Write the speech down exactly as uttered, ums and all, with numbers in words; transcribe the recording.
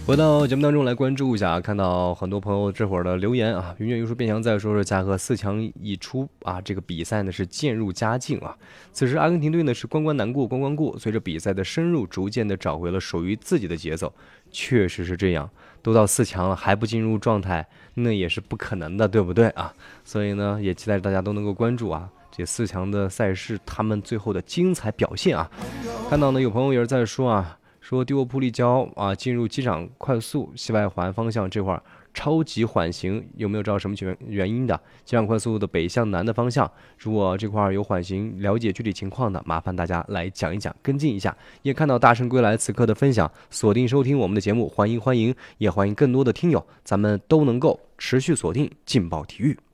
回到节目当中来关注一下，看到很多朋友这会儿的留言啊，云卷又说变强再说是加和四强一出啊，这个比赛呢是渐入佳境啊。此时阿根廷队呢是关关难过关关过，随着比赛的深入，逐渐的找回了属于自己的节奏。确实是这样，都到四强了还不进入状态，那也是不可能的，对不对啊？所以呢，也期待大家都能够关注啊。这四强的赛事，他们最后的精彩表现啊！看到呢，有朋友也是在说啊，说迪欧普利焦啊，进入机场快速西外环方向这块儿超级缓行，有没有知道什么原原因的？机场快速的北向南的方向，如果这块儿有缓行，了解具体情况的，麻烦大家来讲一讲，跟进一下。也看到大圣归来此刻的分享，锁定收听我们的节目，欢迎欢迎，也欢迎更多的听友，咱们都能够持续锁定劲爆体育。